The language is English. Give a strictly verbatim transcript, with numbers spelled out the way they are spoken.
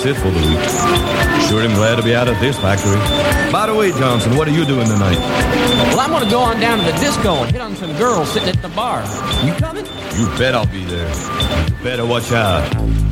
that's it for the week. Sure am glad to be out of this factory. By the way, Johnson, what are you doing tonight? Well, I'm going to go on down to the disco and hit on some girls sitting at the bar. You coming? You bet I'll be there. You better watch out.